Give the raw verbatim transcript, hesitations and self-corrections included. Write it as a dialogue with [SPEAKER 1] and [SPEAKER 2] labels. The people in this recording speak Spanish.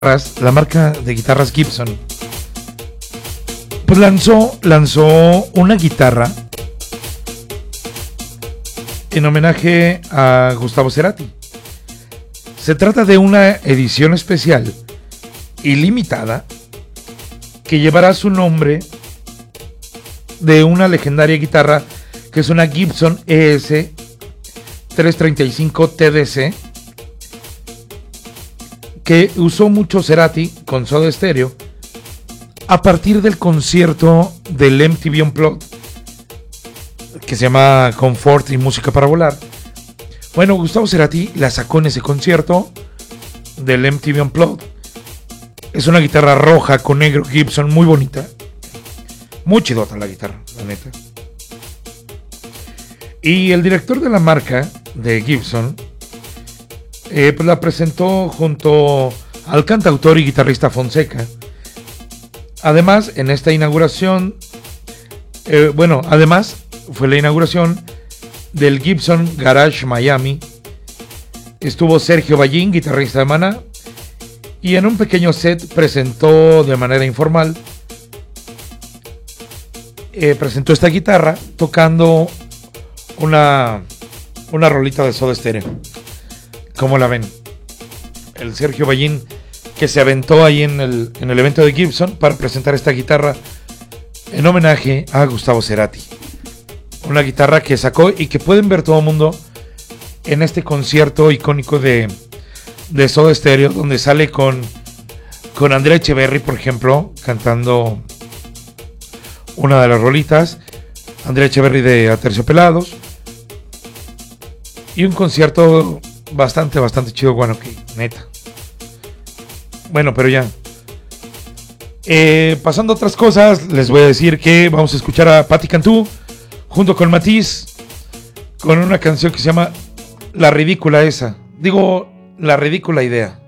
[SPEAKER 1] la marca de guitarras Gibson, pues lanzó, lanzó una guitarra en homenaje a Gustavo Cerati. Se trata de una edición especial y limitada que llevará su nombre de una legendaria guitarra que es una Gibson E S trescientos treinta y cinco T D C que usó mucho Cerati con Soda Stereo a partir del concierto del M T V Unplugged que se llama Confort y Música para Volar. Bueno, Gustavo Cerati la sacó en ese concierto del M T V Unplugged. Es una guitarra roja con negro Gibson muy bonita, muy chidota la guitarra, la neta. Y el director de la marca de Gibson eh, pues la presentó junto al cantautor y guitarrista Fonseca. Además, en esta inauguración, eh, bueno, además fue la inauguración del Gibson Garage Miami. Estuvo Sergio Ballín, guitarrista de Maná, y en un pequeño set presentó de manera informal, eh, presentó esta guitarra tocando una, una rolita de Soda Stereo. ¿Cómo la ven? El Sergio Ballín que se aventó ahí en el, en el evento de Gibson para presentar esta guitarra en homenaje a Gustavo Cerati. Una guitarra que sacó y que pueden ver todo el mundo en este concierto icónico de, de Soda Stereo, donde sale con, con Andrea Echeverry, por ejemplo, cantando una de las rolitas. Andrea Echeverry de Aterciopelados. Y un concierto bastante, bastante chido, bueno, que neta. Bueno, pero ya. Eh, pasando a otras cosas, les voy a decir que vamos a escuchar a Patti Cantú junto con Matiz con una canción que se llama La Ridícula Esa. Digo, La Ridícula Idea.